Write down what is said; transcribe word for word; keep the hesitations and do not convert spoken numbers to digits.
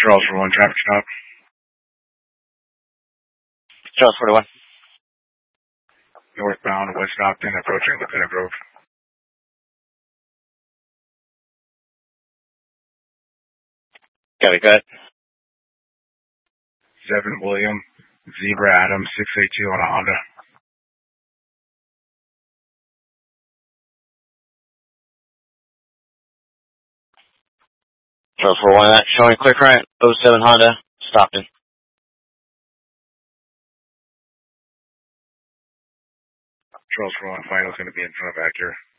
Charles for one, traffic stop. Charles forty-one. Northbound, West Stockton, approaching Lieutenant Grove. Copy, go ahead. seven William, Zebra Adam, six eight two on a Honda. Charles forty-one, that showing clear current, oh seven Honda, Stockton. Charles for one, final's going to be in front of Acura.